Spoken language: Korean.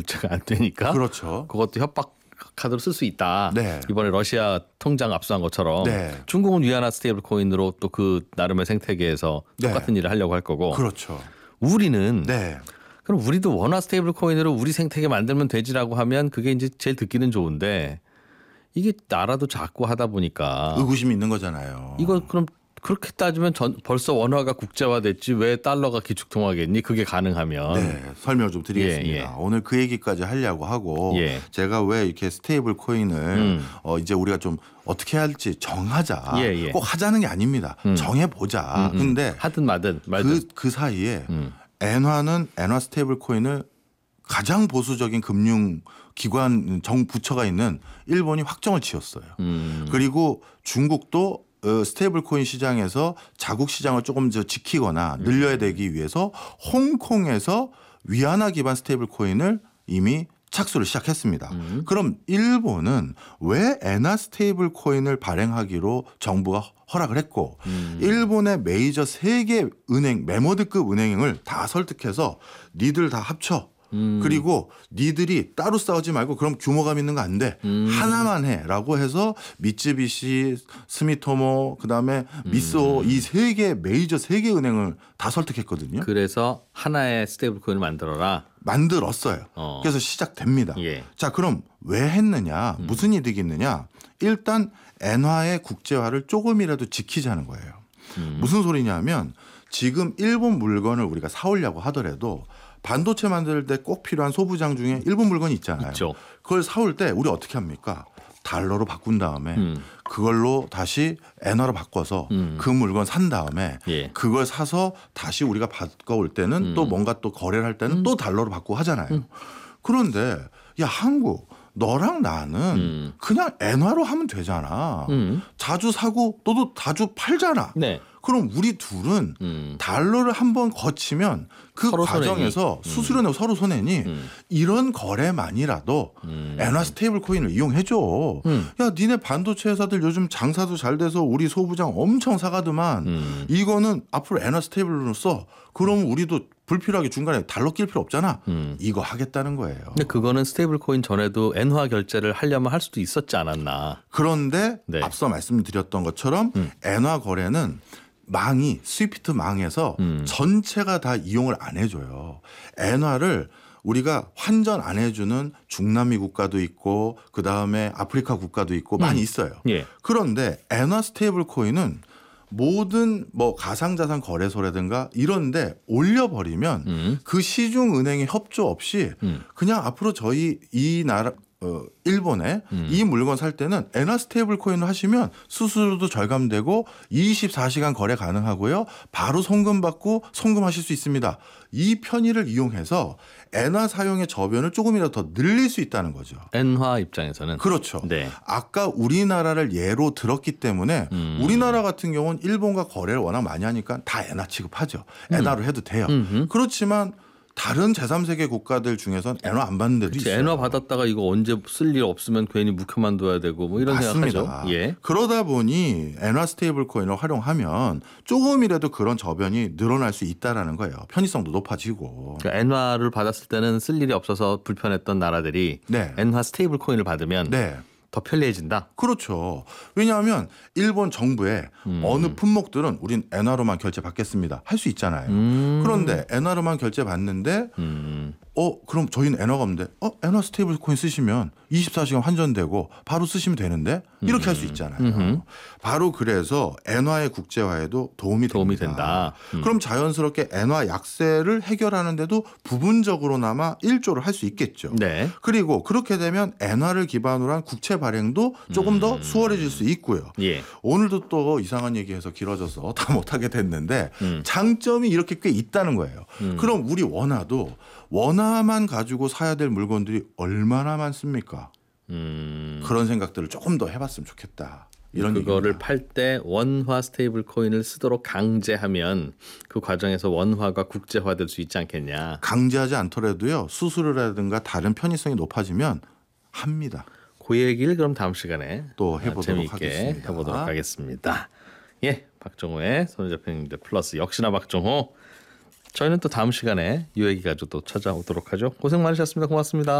결제가 안 되니까 그렇죠. 그것도 협박 카드로 쓸 수 있다. 네. 이번에 러시아 통장 압수한 것처럼 네. 중국은 위안화 스테이블 코인으로 또 그 나름의 생태계에서 네. 똑같은 일을 하려고 할 거고 그렇죠. 우리는 네. 그럼 우리도 원화 스테이블 코인으로 우리 생태계 만들면 되지라고 하면 그게 이제 제일 듣기는 좋은데 이게 나라도 작고 하다 보니까 의구심이 있는 거잖아요. 이거 그럼 그렇게 따지면 벌써 원화가 국제화됐지 왜 달러가 기축통화겠니? 그게 가능하면. 네, 설명을 좀 드리겠습니다. 예. 오늘 그 얘기까지 하려고 하고 예. 제가 왜 이렇게 스테이블 코인을 이제 우리가 좀 어떻게 할지 정하자. 예. 꼭 하자는 게 아닙니다. 정해보자. 근데 하든 말든 그 사이에 엔화는 엔화 스테이블 코인을 가장 보수적인 금융 기관 정부처가 있는 일본이 확정을 지었어요. 그리고 중국도 스테이블 코인 시장에서 자국 시장을 조금 더 지키거나 늘려야 되기 위해서 홍콩에서 위안화 기반 스테이블 코인을 이미 착수를 시작했습니다. 그럼 일본은 왜 엔화 스테이블 코인을 발행하기로 정부가 허락을 했고 일본의 메이저 3개 은행 메모드급 은행을 다 설득해서 니들 다 합쳐. 그리고 니들이 따로 싸우지 말고 그럼 규모감 있는 거 안 돼. 하나만 해라고 해서 미쯔비시, 스미토모, 그다음에 미쓰호 이 3개 메이저 3개 은행을 다 설득했거든요. 그래서 하나의 스테이블 코인을 만들었어요. 그래서 시작됩니다. 예. 자, 그럼 왜 했느냐? 무슨 이득이 있느냐? 일단 엔화의 국제화를 조금이라도 지키자는 거예요. 무슨 소리냐면 지금 일본 물건을 우리가 사오려고 하더라도 반도체 만들 때 꼭 필요한 소부장 중에 일본 물건이 있잖아요. 있죠. 그걸 사올 때 우리 어떻게 합니까? 달러로 바꾼 다음에 그걸로 다시 엔화로 바꿔서 그 물건 산 다음에 예. 그걸 사서 다시 우리가 바꿔올 때는 또 뭔가 또 거래를 할 때는 또 달러로 바꾸고 하잖아요. 그런데 야 한국 너랑 나는 그냥 엔화로 하면 되잖아. 자주 사고 너도 자주 팔잖아. 네. 그럼 우리 둘은 달러를 한번 거치면 그 서로 과정에서 수수료 내고 서로 손해니 이런 거래만이라도 엔화 스테이블 코인을 이용해줘. 야 니네 반도체 회사들 요즘 장사도 잘 돼서 우리 소부장 엄청 사가더만 이거는 앞으로 엔화 스테이블로 써. 그럼 우리도 불필요하게 중간에 달러 낄 필요 없잖아. 이거 하겠다는 거예요. 근데 그거는 스테이블 코인 전에도 엔화 결제를 하려면 할 수도 있었지 않았나. 그런데 네. 앞서 말씀드렸던 것처럼 엔화 거래는 망이 스위프트 망에서 전체가 다 이용을 안 해줘요. 엔화를 우리가 환전 안 해주는 중남미 국가도 있고 그다음에 아프리카 국가도 있고 많이 있어요. 예. 그런데 엔화 스테이블 코인은 모든 뭐 가상자산 거래소라든가 이런데 올려버리면 그 시중 은행의 협조 없이 그냥 앞으로 저희 이 나라 일본에 이 물건 살 때는 엔화 스테이블 코인을 하시면 수수료도 절감되고 24시간 거래 가능하고요. 바로 송금받고 송금하실 수 있습니다. 이 편의를 이용해서 엔화 사용의 저변을 조금이라도 더 늘릴 수 있다는 거죠. 엔화 입장에서는. 그렇죠. 네. 아까 우리나라를 예로 들었기 때문에 우리나라 같은 경우는 일본과 거래를 워낙 많이 하니까 다 엔화 취급하죠. 엔화로 해도 돼요. 그렇지만 다른 제3세계 국가들 중에선 엔화 안 받는 데도 있어요. 엔화 받았다가 이거 언제 쓸 일 없으면 괜히 묵혀만 둬야 되고 뭐 이런 맞습니다. 생각하죠. 예. 그러다 보니 엔화 스테이블 코인을 활용하면 조금이라도 그런 저변이 늘어날 수 있다라는 거예요. 편의성도 높아지고. 그러니까 엔화를 받았을 때는 쓸 일이 없어서 불편했던 나라들이 네. 엔화 스테이블 코인을 받으면 네. 더 편리해진다. 그렇죠. 왜냐하면 일본 정부의 어느 품목들은 우린 엔화로만 결제 받겠습니다. 할 수 있잖아요. 그런데 엔화로만 결제 받는데 그럼 저희는 엔화가 없는데 엔화 스테이블 코인 쓰시면 24시간 환전되고 바로 쓰시면 되는데 이렇게 할 수 있잖아요. 바로 그래서 엔화의 국제화에도 도움이 된다. 그럼 자연스럽게 엔화 약세를 해결하는데도 부분적으로나마 일조를 할 수 있겠죠. 네. 그리고 그렇게 되면 엔화를 기반으로 한 국채 발행도 조금 더 수월해질 수 있고요. 예. 오늘도 또 이상한 얘기해서 길어져서 다 못하게 됐는데 장점이 이렇게 꽤 있다는 거예요. 그럼 우리 원화도 원화만 가지고 사야 될 물건들이 얼마나 많습니까? 그런 생각들을 조금 더 해봤으면 좋겠다. 이런 그거를 얘기입니다. 팔 때 원화 스테이블 코인을 쓰도록 강제하면 그 과정에서 원화가 국제화될 수 있지 않겠냐. 강제하지 않더라도요. 수수료라든가 다른 편의성이 높아지면 합니다. 그 얘기를 그럼 다음 시간에 또 해보도록 재미있게 하겠습니다. 해보도록 하겠습니다. 예, 박정호의 손에 잡히는 데 플러스 역시나 박정호. 저희는 또 다음 시간에 이 얘기 가지고 또 찾아오도록 하죠. 고생 많으셨습니다. 고맙습니다.